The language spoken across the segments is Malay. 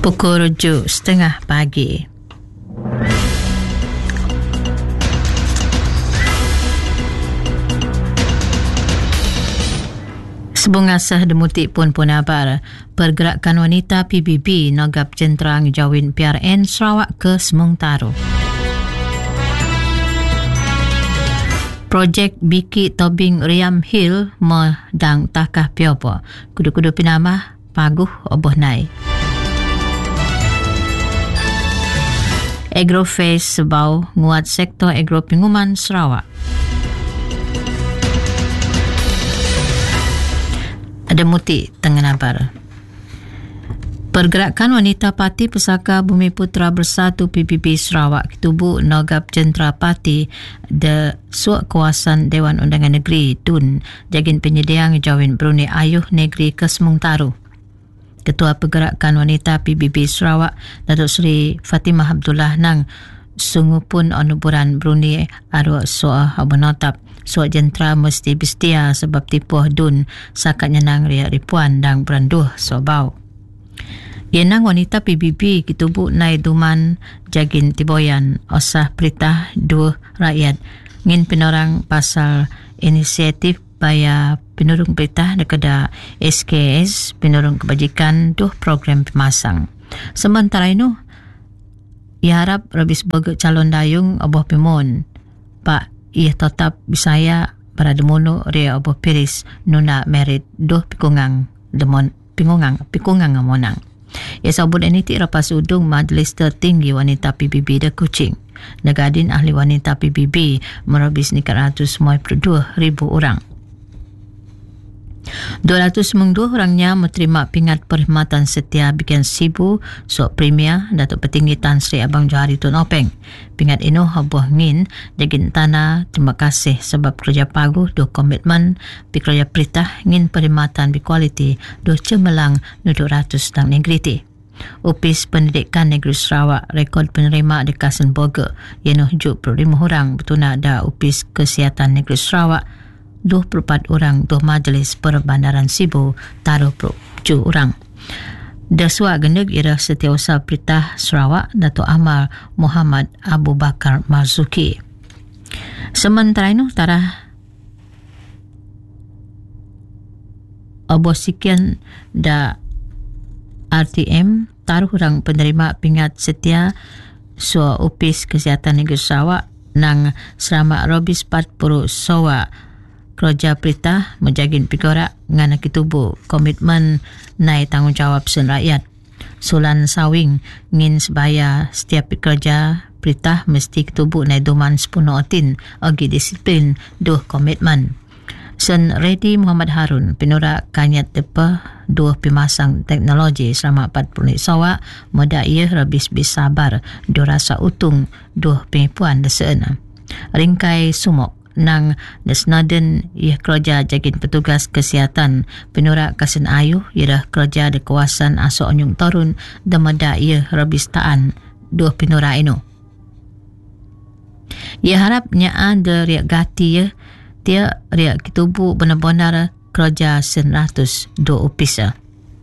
Pukul 7.30 pagi. Sebungasah demutik pun abar pergerakan wanita PBB nogap jenterang jawin PRN Sarawak ke Semung Taruh. Projek Biki Tobing Riam Hill medang takah piopo kudu-kudu pinamah paguh oboh nai. Agroface sebau nguat sektor agro pinguman Sarawak. Ada muti tengah nabar. Pergerakan Wanita Parti Pusaka Bumi Putra Bersatu PBB Sarawak Kitubu nogap jentera parti de suak kawasan Dewan Undangan Negeri DUN jagin penyediaan jawin Brunei Ayuh Negeri ke Semung Taruh. Ketua Pergerakan Wanita PBB Sarawak Datuk Seri Fatimah Abdullah nang sungguh pun onuburan Brunei arwah soa abonotap suak jentera mesti bestia sebab tipuh DUN sakatnya nang riak ripuan dan beranduh sobau. Yenang wanita PBB kitubu nai duman jagin tiboyan osah peritah dua rakyat ngin penorang pasal inisiatif baya penurung peritah dekada SKS penurung kebajikan duh program pemasang. Sementara itu ia harap rabis bagi calon dayung oboh pimon Pak ia tetap bisaya pada demono ria oboh piris nuna merit duh pikungang demon pikungang monang. Ia sabut ini rapas udung Majlis Tertinggi Wanita PBB de Kuching. Nagadin ahli wanita PBB merabis ni 192,000 orang. 202 orangnya menerima pingat perkhidmatan setia bikin sibu sok premier Datuk Petinggi Tan Sri Abang Johari Tun Openg. Pingat ino habuh ngin jagin tanah terima kasih sebab kerja paguh do komitmen pi kerja peritah ngin perkhidmatan berkualiti do cemerlang 200 tang negriti. Opis Pendidikan Negeri Sarawak rekod penerima di Kasenboga yenuh 75 orang betuna ada Opis Kesihatan Negeri Sarawak 24 orang tuh Majlis Perbandaran Sibu taruh 7 orang. Daswa gendeg ira Setiausaha Peritah Sarawak Datuk Amal Muhammad Abu Bakar Marzuki. Sementara itu tarah obosikian da RTM taruh orang penerima pingat setia so Opis Kesihatan Negeri Sarawak nang selama robis 40 sowa kerja peritah menjagin pigorak ngana kitubu komitmen nai tanggungjawab sen rakyat. Sulan sawing ngin sebaya setiap pekerja peritah mesti kitubu nai duman 10 otin agi disiplin duh komitmen. Sen Redi Muhammad Harun penura kanyat depa duh pemasang teknologi selama 40 sawa moda ia rabis bisabar do rasa utung duh penipuan desena. Ringkai sumok nang desnaden ia kerja jagin petugas kesihatan penura Kasen Ayuh ia kerja di kawasan Asok Onyung Torun demada ia rabistaan dua penura ino. Ia harapnya ada riak gati ya dia riak kitubu benar-benar kerja 100 do opisa.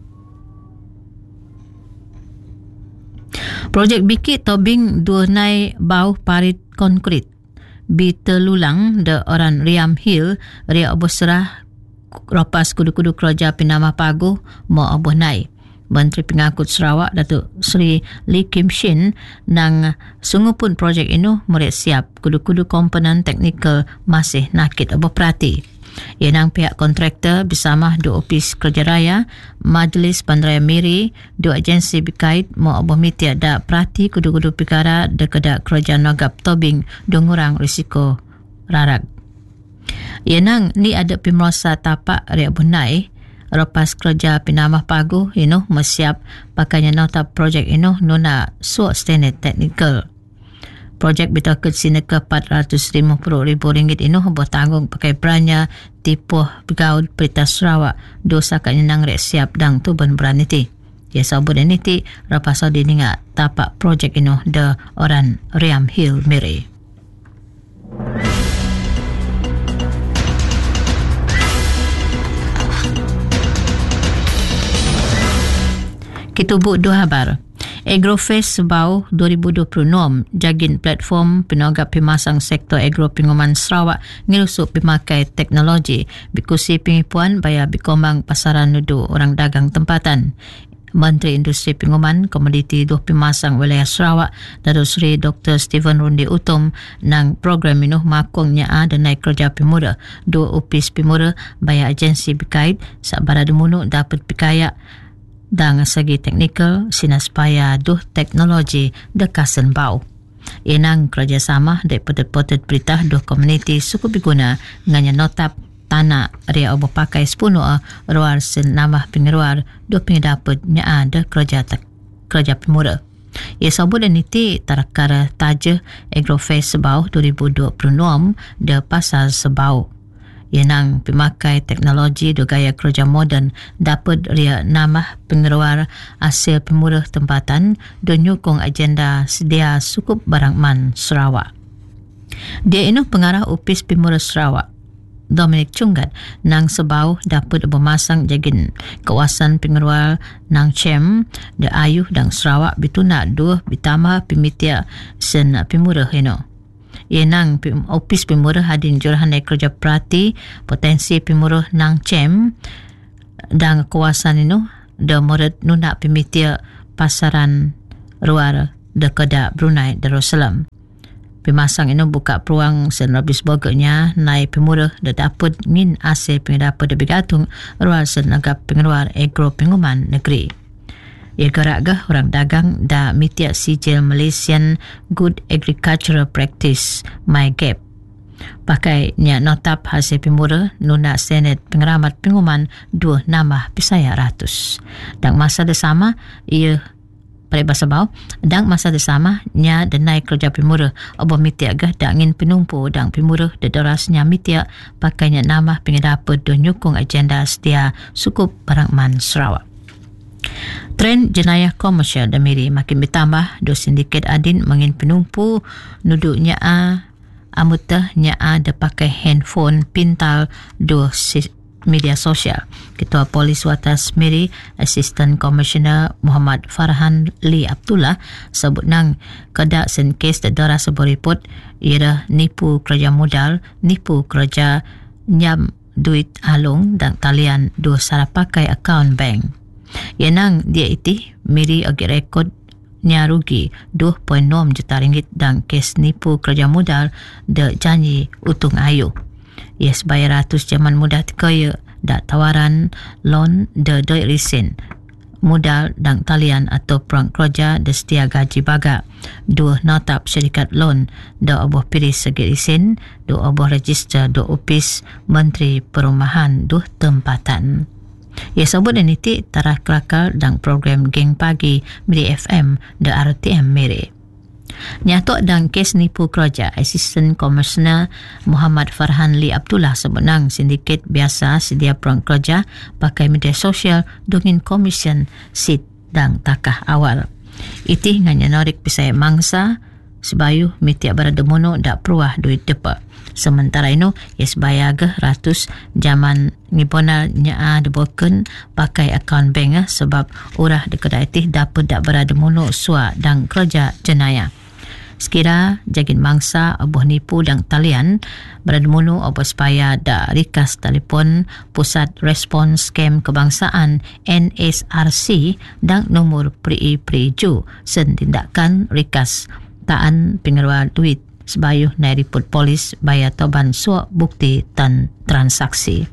Projek Biki Tobing dua nai bau parit konkrit Bitelulang de orang Riam Hill ria oboh serah ropas kudu-kudu kerja pinamah paguh mo oboh nai. Menteri Pengangkut Sarawak Datuk Sri Lee Kim Shin nang sungguh pun projek ino murid siap kudu-kudu komponen teknikal masih nakit oboh perhati. Ia nang pihak kontraktor bersama dua opis kerja raya, Majlis Bandaraya Miri, dua agensi berkait mau oboh miti ada perhati kudu-kudu perkara dekada kerja nogap tobing dongurang risiko rarak. Ia nang ni ada pimrosa tapak riak bunai, lepas kerja pinamah paguh ino mesiap pakainya nota projek ino nuna suak standard teknikal. Projek bertakut sineka RM450,000 ino bertanggung pakai beranya tipuh begaul Perintah Sarawak dosa kat nyenang rek siap dang tu ben beraniti. Ya sabun niti rapasa dininga tapak projek ino de orang Riam Hill Miri. Kita buat dua habar. Agrofest Sebau 2026 jagin platform penogak pemasang sektor agro penguman Sarawak ngerusuk pemakai teknologi bikusi pengipuan baya bikombang pasaran nudu orang dagang tempatan. Menteri Industri Penguman Komoditi Duh Pemasang Wilayah Sarawak Datuk Seri Dr. Stephen Rundi Utom nang program minuh makungnya dan naik kerja pemura dua upis pemura baya agensi berkait sabara demunu dapat pikaya dan segi teknikal sinaspaya duh teknologi dekasan bau. Inang kerjasama daripada potet berita duh komuniti suku biguna nganya notap tanah ria obo pakai 10 ruar sen nama pengeruar dua pengedapat nya ada kerja pemura. Ia sabut dan niti tarakara taja Agrofest Sebau 2026 de pasar Sebau. Ia nang pemakai teknologi do gaya kerja moden dapat ria nama pengeruar hasil pemura tempatan do nyukung agenda sedia sukup barang man Sarawak. Dia inu pengarah upis pemura Sarawak Dominic Chungat nang Sebau dapat bermasang jagin kawasan pengerual nang Chem de Ayuh dan Sarawak bituna dua bitama pimitia sen pemurah heno. Ia nang opis pemurah hadin jurahan kerja perhati potensi pemurah nang Chem dan kawasan ino de murid nuna pimitia pasaran ruar de Kedah Brunei Darussalam. Pemasang ini buka peluang senrabis boganya naik pemurah dan dapat ngin hasil pengedapat lebih gatung ruang senagap pengeluar agro penguman negeri. Ia gerak orang dagang da mitiak sijil Malaysian Good Agricultural Practice MyGap. Pakai nya notap hasil pemurah nuna Senate Pengeramat Penguman 2 nama pisaya ratus. Dan masa bersama ia Bahasa Bau dan masa bersama nya denai kerja pemurah obo mitiak gah dangin penumpu dan pemurah dedorasnya mitiak pakainya nama pengedapat do nyukung agenda setia sukup barang man Sarawak. Trend jenayah komersial Damiri makin bertambah do sindiket adin mengin penumpu nuduknya amutah nya ada pakai handphone pintal do media sosial. Ketua Polis Watas Miri, Assistant Commissioner Muhammad Farhan Lee Abdullah sebut nang kedak sen kes dedora sebuah report ia nipu kerja modal, nipu kerja nyam duit alung dan talian dua sara pakai akaun bank. Ia nang dia iti Miri agi rekod nya rugi 2.6 juta ringgit dan kes nipu kerja modal de janji utung ayu. Yes, bayar ratus zaman mudah kaya dak tawaran loan de doi resin modal dan talian atau perang kerja de setia gaji baga dua notap syarikat loan do oboh pilih segi resin do oboh register do opis Menteri Perumahan do tempatan. Ia sebut dan niti tarah kelakar dan program geng pagi Miri FM de RTM Miri. Nyatok dan kes nipu kerja Assistant Commissioner Muhammad Farhan Lee Abdullah sebenang sindiket biasa sedia perang kerja pakai media sosial dongin komisen sit dan takah awal. Iti nganya norik pisai mangsa sebayu mitiak barademono dak peruah duit depa. Sementara itu, yes bayar ratus zaman ngibonal nya deboken pakai akaun bank sebab urah de kedai tih dapat dak barademono sua dan kerja jenayah. Sekira jagin mangsa oboh nipu dan talian beradmunu oboh supaya da rikas telefon Pusat Respons Scam Kebangsaan NSRC dan nomor pri-ju sen tindakan rikas taan pengeluar duit sebayuh naik report polis bayar toban suak bukti dan transaksi.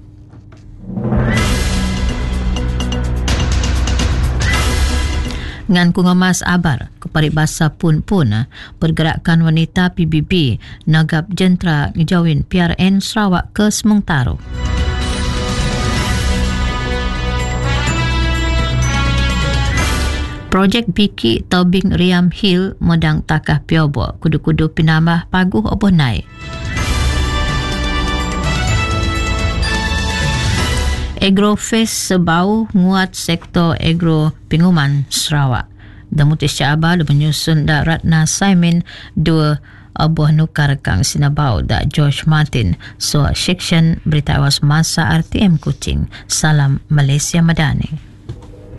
Ngan kungamas abar keparibasa pun pergerakan wanita PBB nagap jentra ngejauhin PRN Sarawak ke Sementara. Projek Biki Tobing Riam Hill modang takah piobo kudu-kudu pinambah paguh oboh naik. Agrofest Sebau nguat sektor agro penguman Sarawak. Damutis Syabal menyusun da Ratna Simon dua oboh nukar kang sinabau da George Martin so section berita awas masa RTM Kuching. Salam Malaysia Madani.